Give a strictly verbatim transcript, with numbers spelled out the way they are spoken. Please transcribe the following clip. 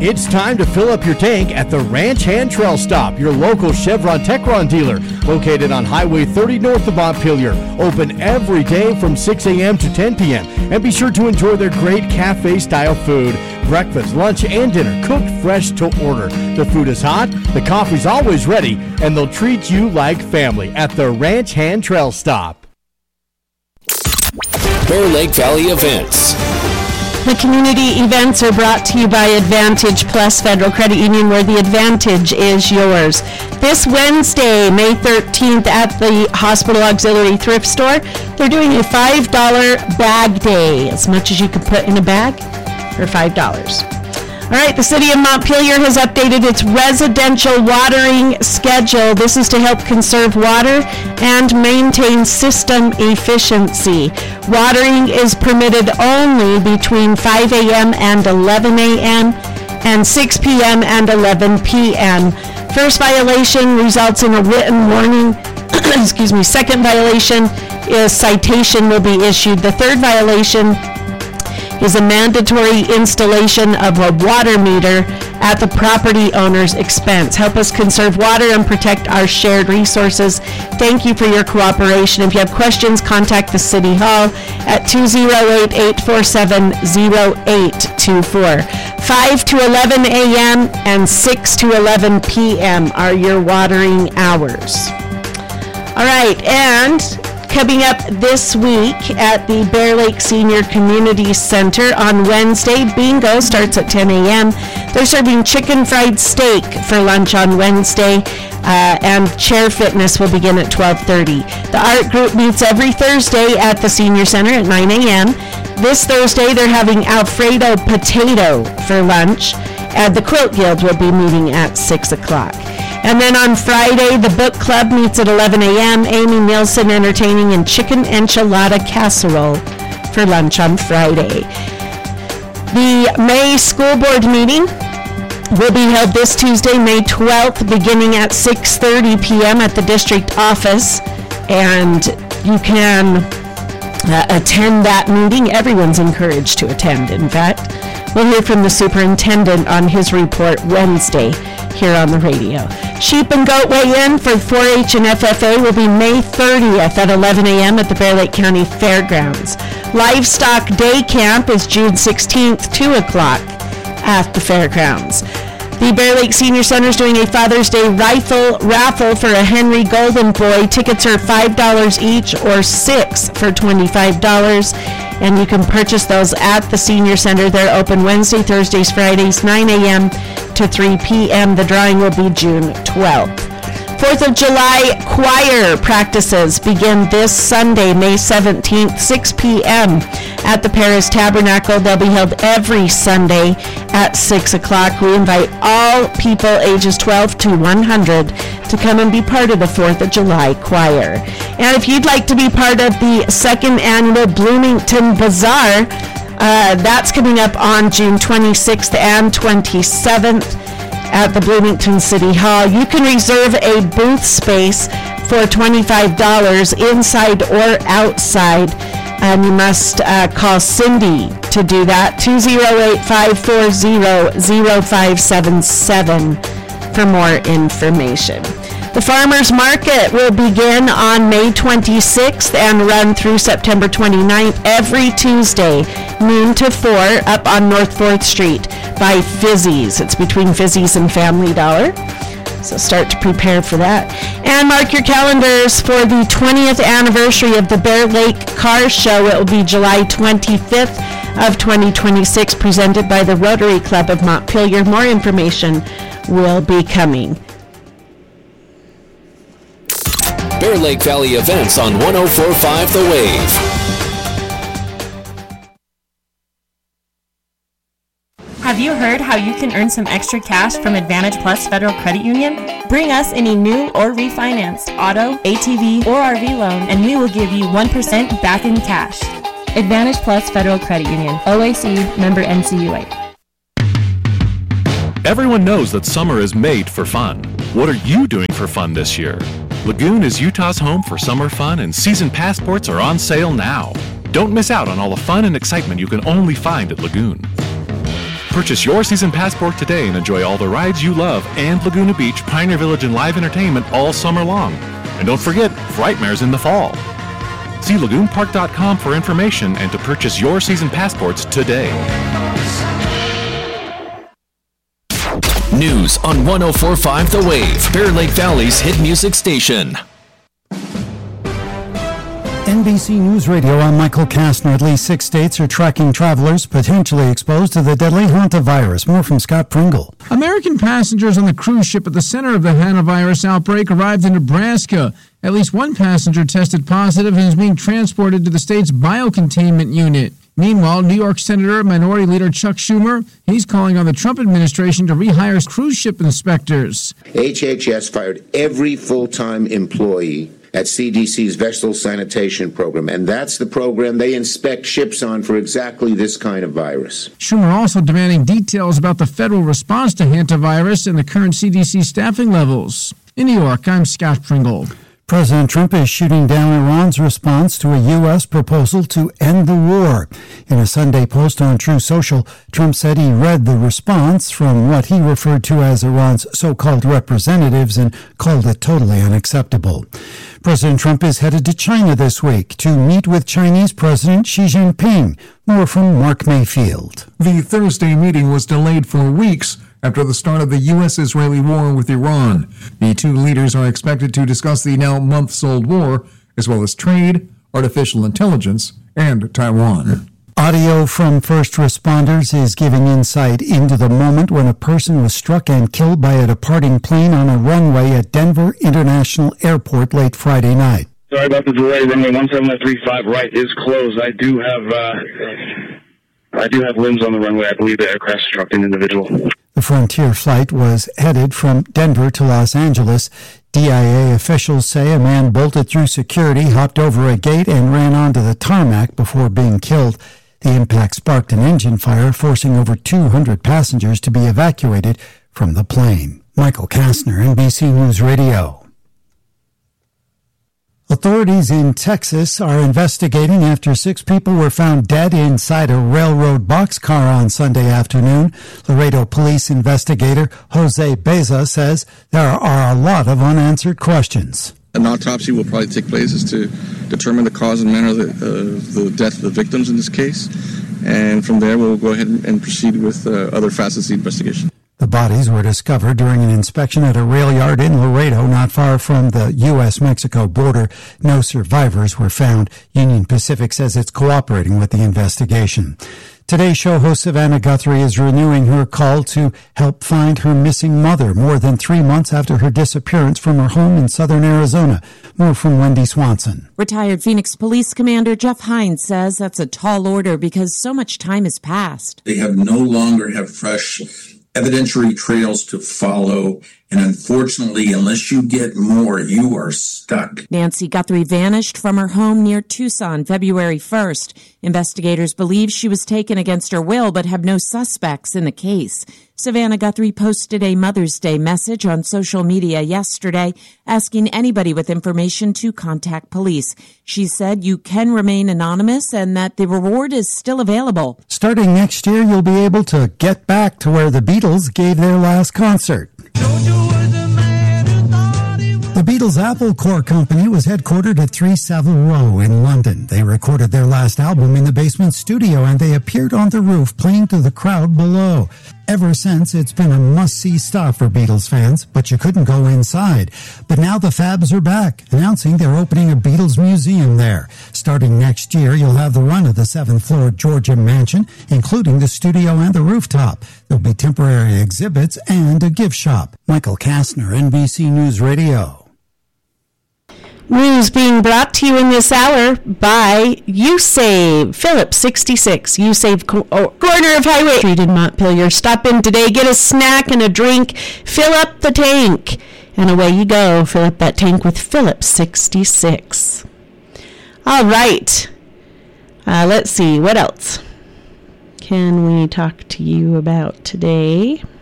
It's time to fill up your tank at the Ranch Hand Trail Stop, your local Chevron Techron dealer, located on Highway thirty north of Montpelier. Open every day from six a.m. to ten p.m. And be sure to enjoy their great cafe-style food. Breakfast, lunch, and dinner cooked fresh to order. The food is hot, the coffee's always ready, and they'll treat you like family at the Ranch Hand Trail Stop. Bear Lake Valley events. The community events are brought to you by Advantage Plus Federal Credit Union, where the advantage is yours. This Wednesday, May thirteenth, at the Hospital Auxiliary Thrift Store, they're doing a five dollar bag day, as much as you can put in a bag for five dollars. All right, the City of Montpelier has updated its residential watering schedule. This is to help conserve water and maintain system efficiency. Watering is permitted only between five a.m. and eleven a.m. and six p.m. and eleven p.m. First violation results in a written warning. Excuse me. Second violation is citation will be issued. The third violation is a mandatory installation of a water meter at the property owner's expense. Help us conserve water and protect our shared resources. Thank you for your cooperation. If you have questions, contact the City Hall at two oh eight, eight four seven, oh eight two four. five to eleven a.m. and six to eleven p.m. are your watering hours. All right, and coming up this week at the Bear Lake Senior Community Center on Wednesday, bingo starts at ten a.m. They're serving chicken fried steak for lunch on Wednesday, uh, and chair fitness will begin at twelve thirty. The art group meets every Thursday at the Senior Center at nine a.m. This Thursday, they're having Alfredo potato for lunch, and the Quilt Guild will be meeting at six o'clock. And then on Friday, the book club meets at eleven a.m. Amy Nielsen entertaining in chicken enchilada casserole for lunch on Friday. The May school board meeting will be held this Tuesday, May twelfth, beginning at six thirty p.m. at the district office. And you can uh, attend that meeting. Everyone's encouraged to attend, in fact. We'll hear from the superintendent on his report Wednesday here on the radio. Sheep and goat weigh-in for four H and F F A will be May thirtieth at eleven a.m. at the Bear Lake County Fairgrounds. Livestock Day Camp is June sixteenth, two o'clock at the Fairgrounds. The Bear Lake Senior Center is doing a Father's Day rifle raffle for a Henry Golden Boy. Tickets are five dollars each or six for twenty-five dollars. And you can purchase those at the Senior Center. They're open Wednesday, Thursdays, Fridays, nine a.m. to three p.m. The drawing will be June twelfth. fourth of July choir practices begin this Sunday, May seventeenth, six p.m. at the Paris Tabernacle. They'll be held every Sunday at six o'clock. We invite all people ages twelve to one hundred to come and be part of the fourth of July choir. And if you'd like to be part of the second annual Bloomington Bazaar, uh, that's coming up on June twenty-sixth and twenty-seventh at the Bloomington City Hall. You can reserve a booth space for twenty-five dollars inside or outside, and you must uh, call Cindy to do that, two oh eight, five four zero, zero five seven seven for more information. The Farmers Market will begin on May twenty-sixth and run through September twenty-ninth every Tuesday, noon to four, up on North fourth Street by Fizzy's. It's between Fizzy's and Family Dollar, so start to prepare for that. And mark your calendars for the twentieth anniversary of the Bear Lake Car Show. It will be July twenty-fifth of twenty twenty-six, presented by the Rotary Club of Montpelier. More information will be coming. Bear Lake Valley events on one oh four point five The Wave. Have you heard how you can earn some extra cash from Advantage Plus Federal Credit Union? Bring us any new or refinanced auto, A T V, or R V loan, and we will give you one percent back in cash. Advantage Plus Federal Credit Union, O A C, member N C U A. Everyone knows that summer is made for fun. What are you doing for fun this year? Lagoon is Utah's home for summer fun, and season passports are on sale now. Don't miss out on all the fun and excitement you can only find at Lagoon. Purchase your season passport today and enjoy all the rides you love and Laguna Beach, Pioneer Village, and live entertainment all summer long. And don't forget, Frightmare's in the fall. See lagoon park dot com for information and to purchase your season passports today. News on one oh four point five The Wave, Bear Lake Valley's hit music station. N B C News Radio, I'm Michael Kastner. At least six states are tracking travelers potentially exposed to the deadly hantavirus. More from Scott Pringle. American passengers on the cruise ship at the center of the hantavirus outbreak arrived in Nebraska. At least one passenger tested positive and is being transported to the state's biocontainment unit. Meanwhile, New York Senator Minority Leader Chuck Schumer, he's calling on the Trump administration to rehire cruise ship inspectors. H H S fired every full-time employee at C D C's Vessel Sanitation Program, and that's the program they inspect ships on for exactly this kind of virus. Schumer also demanding details about the federal response to hantavirus and the current C D C staffing levels. In New York, I'm Scott Pringle. President Trump is shooting down Iran's response to a U S proposal to end the war. In a Sunday post on Truth Social, Trump said he read the response from what he referred to as Iran's so-called representatives and called it totally unacceptable. President Trump is headed to China this week to meet with Chinese President Xi Jinping. More from Mark Mayfield. The Thursday meeting was delayed for weeks after the start of the U S-Israeli war with Iran. The two leaders are expected to discuss the now months-old war, as well as trade, artificial intelligence, and Taiwan. Audio from first responders is giving insight into the moment when a person was struck and killed by a departing plane on a runway at Denver International Airport late Friday night. Sorry about the delay. Runway one seven three five right is closed. I do have uh, I do have limbs on the runway. I believe the aircraft struck an individual. The Frontier flight was headed from Denver to Los Angeles. D I A officials say a man bolted through security, hopped over a gate, and ran onto the tarmac before being killed. The impact sparked an engine fire, forcing over two hundred passengers to be evacuated from the plane. Michael Kastner, N B C News Radio. Authorities in Texas are investigating after six people were found dead inside a railroad boxcar on Sunday afternoon. Laredo police investigator Jose Beza says there are a lot of unanswered questions. An autopsy will probably take place as to determine the cause and manner of the, uh, the death of the victims in this case. And from there, we'll go ahead and proceed with uh, other facets of the investigation. The bodies were discovered during an inspection at a rail yard in Laredo, not far from the U S Mexico border. No survivors were found. Union Pacific says it's cooperating with the investigation. Today's show host Savannah Guthrie is renewing her call to help find her missing mother more than three months after her disappearance from her home in southern Arizona. More from Wendy Swanson. Retired Phoenix Police Commander Jeff Hines says that's a tall order because so much time has passed. They have no longer have fresh evidentiary trails to follow, and unfortunately, unless you get more, you are stuck. Nancy Guthrie vanished from her home near Tucson February first. Investigators believe she was taken against her will, but have no suspects in the case. Savannah Guthrie posted a Mother's Day message on social media yesterday, asking anybody with information to contact police. She said you can remain anonymous and that the reward is still available. Starting next year, you'll be able to get back to where the Beatles gave their last concert. The Beatles' Apple Corps company was headquartered at three Savile Row in London. They recorded their last album in the basement studio, and they appeared on the roof playing to the crowd below. Ever since, it's been a must-see stop for Beatles fans, but you couldn't go inside. But now the Fabs are back, announcing they're opening a Beatles museum there. Starting next year, you'll have the run of the seventh-floor Georgia mansion, including the studio and the rooftop. There'll be temporary exhibits and a gift shop. Michael Kastner, N B C News Radio. News being brought to you in this hour by USave, Phillips sixty-six, USave co- oh, corner of Highway Street in Montpelier. Stop in today, get a snack and a drink, fill up the tank, and away you go. Fill up that tank with Phillips sixty-six. All right. Uh, let's see, what else can we talk to you about today?